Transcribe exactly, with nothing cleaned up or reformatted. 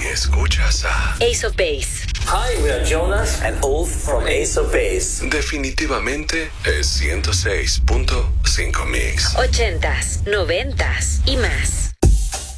escuchas a Ace of Base. Hi, we are Jonas and Ulf from Ace of Base. Definitivamente es ciento seis punto cinco Mix. Ochentas, noventas y más.